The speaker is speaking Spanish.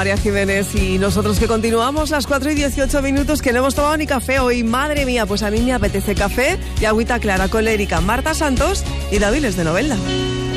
María Jiménez y nosotros que continuamos las 4:18, que no hemos tomado ni café hoy. Madre mía, pues a mí me apetece café y agüita clara con Lérica, Marta Santos y Daviles de Novelda.